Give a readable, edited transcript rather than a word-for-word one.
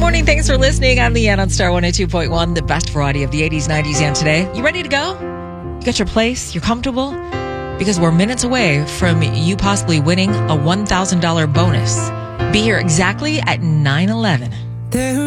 morning. Thanks for listening. I'm Leanne on Star 102.1, the best variety of the 80s, 90s, and today. You ready to go? You got your place? You're comfortable? Because we're minutes away from you possibly winning a $1,000 bonus. Be here exactly at 9:11.